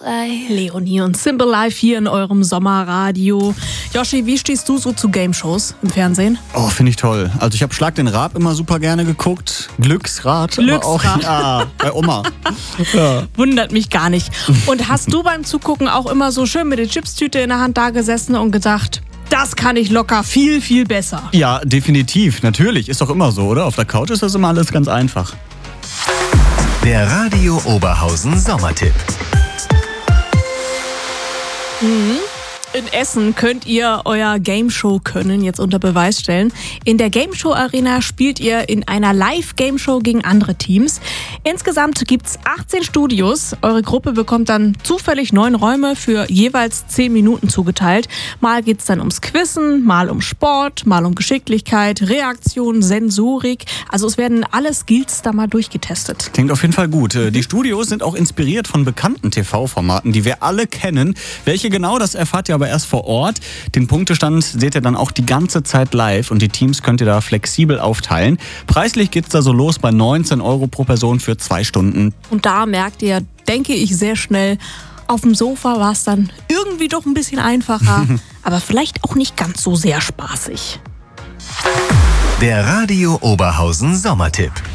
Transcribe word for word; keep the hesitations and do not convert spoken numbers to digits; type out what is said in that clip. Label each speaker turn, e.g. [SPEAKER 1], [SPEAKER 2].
[SPEAKER 1] Life.
[SPEAKER 2] Leonie und Simple Life hier in eurem Sommerradio. Joshi, wie stehst du so zu Game-Shows im Fernsehen?
[SPEAKER 3] Oh, finde ich toll. Also ich habe Schlag den Raab immer super gerne geguckt. Glücksrad.
[SPEAKER 2] Glücksrad.
[SPEAKER 3] Aber auch, ja, bei Oma. Ja.
[SPEAKER 2] Wundert mich gar nicht. Und hast du beim Zugucken auch immer so schön mit der Chipstüte in der Hand da gesessen und gedacht, das kann ich locker viel, viel besser?
[SPEAKER 3] Ja, definitiv. Natürlich. Ist doch immer so, oder? Auf der Couch ist das immer alles ganz einfach.
[SPEAKER 4] Der Radio Oberhausen Sommertipp.
[SPEAKER 2] Mhm. In Essen könnt ihr euer Game-Show-Können jetzt unter Beweis stellen. In der Game-Show-Arena spielt ihr in einer Live-Game-Show gegen andere Teams. Insgesamt gibt's achtzehn Studios. Eure Gruppe bekommt dann zufällig neun Räume für jeweils zehn Minuten zugeteilt. Mal geht's dann ums Quizzen, mal um Sport, mal um Geschicklichkeit, Reaktion, Sensorik. Also es werden alle Skills da mal durchgetestet.
[SPEAKER 3] Klingt auf jeden Fall gut. Die Studios sind auch inspiriert von bekannten T V-Formaten, die wir alle kennen. Welche genau, das erfahrt ihr aber erst vor Ort. Den Punktestand seht ihr dann auch die ganze Zeit live und die Teams könnt ihr da flexibel aufteilen. Preislich geht's da so los bei neunzehn Euro pro Person für zwei Stunden.
[SPEAKER 2] Und da merkt ihr, denke ich, sehr schnell, auf dem Sofa war es dann irgendwie doch ein bisschen einfacher, aber vielleicht auch nicht ganz so sehr spaßig.
[SPEAKER 4] Der Radio Oberhausen Sommertipp.